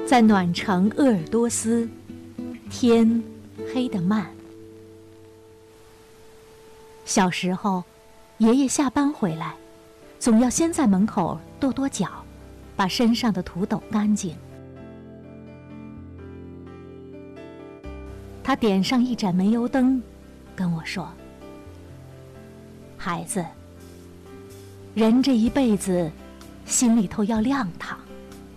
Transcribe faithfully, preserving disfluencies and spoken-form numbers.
在暖城鄂尔多斯，天黑得慢。小时候，爷爷下班回来，总要先在门口跺跺脚，把身上的土抖干净。他点上一盏煤油灯，跟我说：“孩子，人这一辈子，心里头要亮堂。